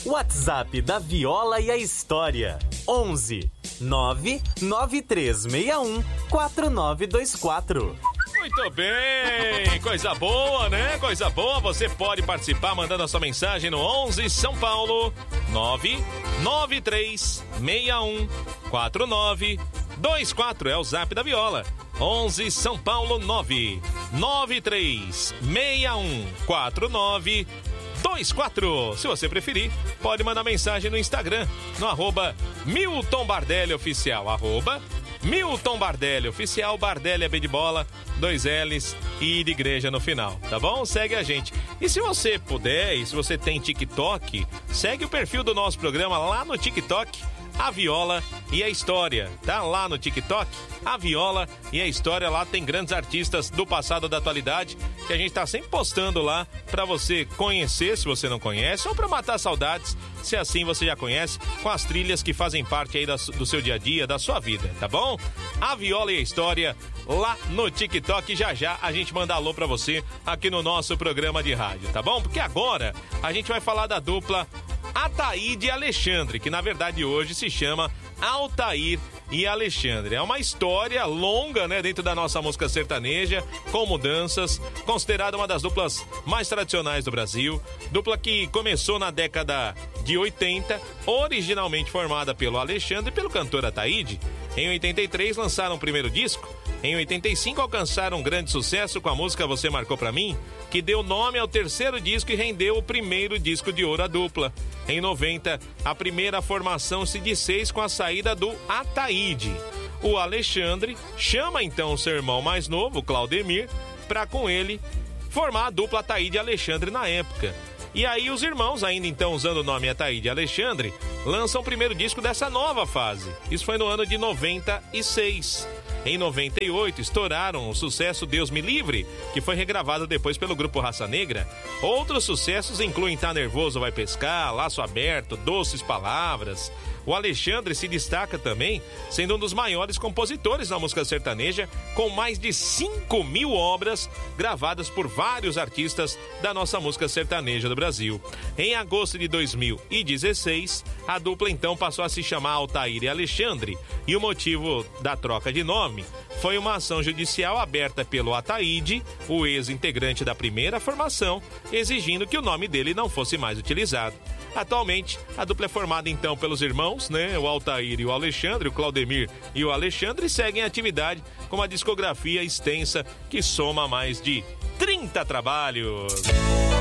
WhatsApp da Viola e a História. 11 99361 4924. Muito bem, coisa boa, né? Coisa boa, você pode participar mandando a sua mensagem no 11 São Paulo 99361 4924, é o Zap da Viola. 11 São Paulo 99361 4924. Se você preferir, pode mandar mensagem no Instagram, no @Milton Bardelli Oficial, Milton Bardelli Oficial, Bardelli é B de bola, 2 L's e de igreja no final, tá bom? Segue a gente. E se você puder, e se você tem TikTok, segue o perfil do nosso programa lá no TikTok, A Viola e a História, tá? Lá no TikTok, A Viola e a História, lá tem grandes artistas do passado, da atualidade, que a gente tá sempre postando lá pra você conhecer, se você não conhece, ou pra matar saudades, se assim você já conhece, com as trilhas que fazem parte aí do seu dia a dia, da sua vida, tá bom? A Viola e a História, lá no TikTok, já a gente manda alô pra você aqui no nosso programa de rádio, tá bom? Porque agora a gente vai falar da dupla Ataíde e Alexandre, que na verdade hoje se chama Altair e Alexandre. É uma história longa, né, dentro da nossa música sertaneja, com mudanças, considerada uma das duplas mais tradicionais do Brasil, dupla que começou na década de 80, originalmente formada pelo Alexandre e pelo cantor Ataíde. Em 83 lançaram o primeiro disco. Em 85 alcançaram um grande sucesso com a música Você Marcou Pra Mim, que deu nome ao terceiro disco e rendeu o primeiro disco de ouro à dupla. Em 90, a primeira formação se desfez com a saída do Ataíde. O Alexandre chama então o seu irmão mais novo, Claudemir, para com ele formar a dupla Ataíde e Alexandre na época. E aí os irmãos, ainda então usando o nome Ataíde e Alexandre, lançam o primeiro disco dessa nova fase. Isso foi no ano de 96. Em 98, estouraram o sucesso Deus Me Livre, que foi regravado depois pelo grupo Raça Negra. Outros sucessos incluem Tá Nervoso Vai Pescar, Laço Aberto, Doces Palavras. O Alexandre se destaca também, sendo um dos maiores compositores da música sertaneja, com mais de 5.000 obras gravadas por vários artistas da nossa música sertaneja do Brasil. Em agosto de 2016, a dupla então passou a se chamar Altair e Alexandre, e o motivo da troca de nome foi uma ação judicial aberta pelo Ataíde, o ex-integrante da primeira formação, exigindo que o nome dele não fosse mais utilizado. Atualmente, a dupla é formada então pelos irmãos, né, o Altair e o Alexandre, o Claudemir e o Alexandre, seguem a atividade com uma discografia extensa que soma mais de 30 trabalhos.